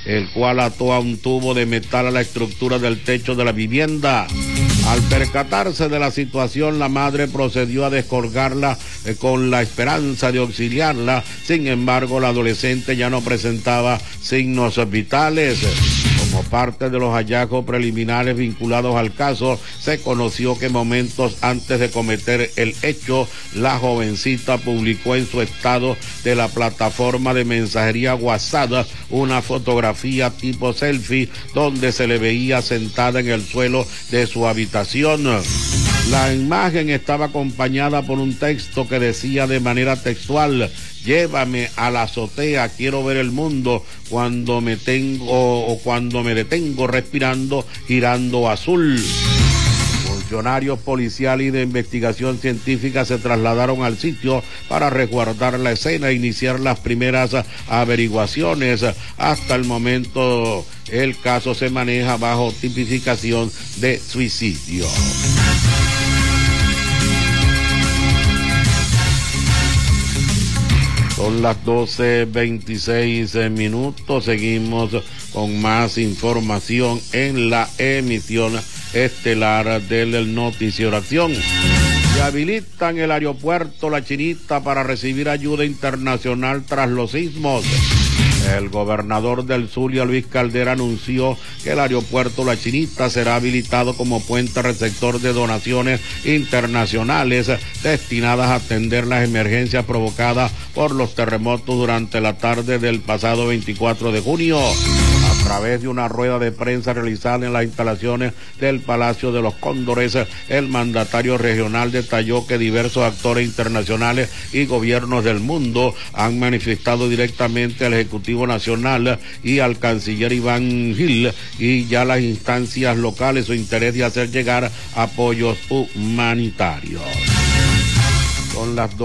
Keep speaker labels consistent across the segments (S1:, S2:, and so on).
S1: el cual ató a un tubo de metal a la estructura del techo de la vivienda. Al percatarse de la situación, la madre procedió a descolgarla con la esperanza de auxiliarla. Sin embargo, la adolescente ya no presentaba signos vitales. Como parte de los hallazgos preliminares vinculados al caso, se conoció que momentos antes de cometer el hecho, la jovencita publicó en su estado de la plataforma de mensajería WhatsApp una fotografía tipo selfie donde se le veía sentada en el suelo de su habitación. La imagen estaba acompañada por un texto que decía de manera textual: llévame a la azotea, quiero ver el mundo cuando me detengo respirando, girando azul. Funcionarios policiales y de investigación científica se trasladaron al sitio para resguardar la escena e iniciar las primeras averiguaciones. Hasta el momento, el caso se maneja bajo tipificación de suicidio. Son las 12:26. Seguimos con más información en la emisión estelar del Noticiero Acción. Se habilitan el aeropuerto La Chinita para recibir ayuda internacional tras los sismos. El gobernador del Zulia, Luis Caldera, anunció que el aeropuerto La Chinita será habilitado como puente receptor de donaciones internacionales destinadas a atender las emergencias provocadas por los terremotos durante la tarde del pasado 24 de junio. A través de una rueda de prensa realizada en las instalaciones del Palacio de los Cóndores, el mandatario regional detalló que diversos actores internacionales y gobiernos del mundo han manifestado directamente al Ejecutivo Nacional y al canciller Iván Gil y ya las instancias locales su interés de hacer llegar apoyos humanitarios. Son las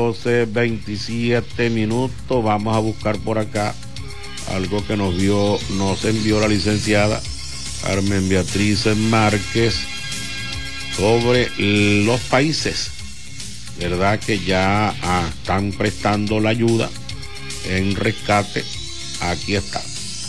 S1: 12:27. Vamos a buscar por acá algo que nos envió la licenciada Carmen Beatriz Márquez sobre los países, ¿verdad? Que ya están prestando la ayuda en rescate. Aquí está.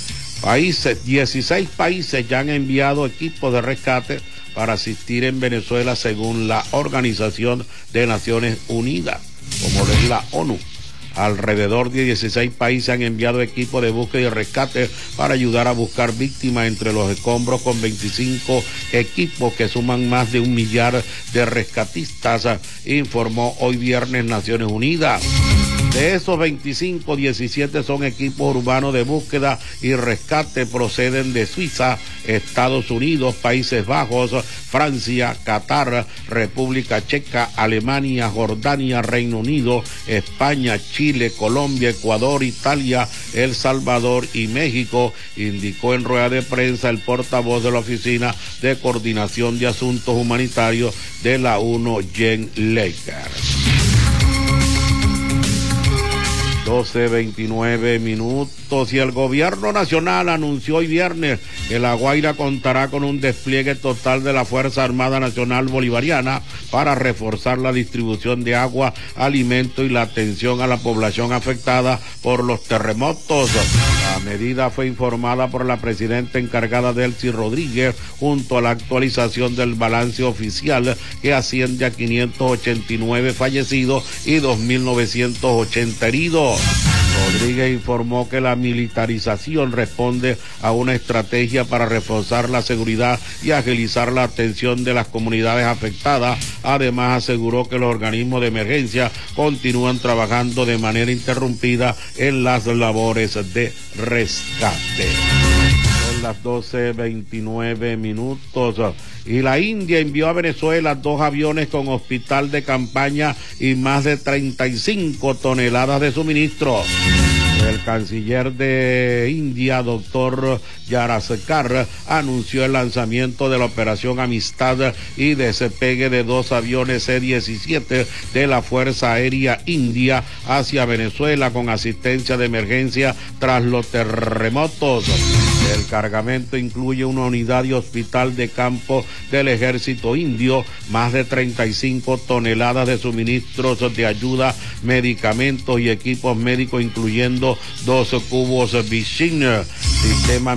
S1: 16 países ya han enviado equipos de rescate para asistir en Venezuela según la Organización de Naciones Unidas, como es la ONU. Alrededor de 16 países han enviado equipos de búsqueda y rescate para ayudar a buscar víctimas entre los escombros, con 25 equipos que suman más de 1 millar de rescatistas, informó hoy viernes Naciones Unidas. De esos 25, 17 son equipos urbanos de búsqueda y rescate, proceden de Suiza, Estados Unidos, Países Bajos, Francia, Qatar, República Checa, Alemania, Jordania, Reino Unido, España, Chile, Colombia, Ecuador, Italia, El Salvador y México, indicó en rueda de prensa el portavoz de la Oficina de Coordinación de Asuntos Humanitarios de la ONU, Jen Laker. 12:29. Y el gobierno nacional anunció hoy viernes que La Guaira contará con un despliegue total de la Fuerza Armada Nacional Bolivariana para reforzar la distribución de agua, alimento y la atención a la población afectada por los terremotos. La medida fue informada por la presidenta encargada Delcy Rodríguez junto a la actualización del balance oficial, que asciende a 589 fallecidos y 2.980 heridos. Rodríguez informó que la militarización responde a una estrategia para reforzar la seguridad y agilizar la atención de las comunidades afectadas. Además, aseguró que los organismos de emergencia continúan trabajando de manera interrumpida en las labores de rescate. Son las 12:29. Y la India envió a Venezuela 2 aviones con hospital de campaña y más de 35 toneladas de suministros. El canciller de India, doctor Yaraskar, anunció el lanzamiento de la operación Amistad y despegue de 2 aviones C-17 de la Fuerza Aérea India hacia Venezuela con asistencia de emergencia tras los terremotos. El cargamento incluye una unidad de hospital de campo del ejército indio, más de 35 toneladas de suministros de ayuda, medicamentos y equipos médicos, incluyendo 2 cubos Vichin, sistema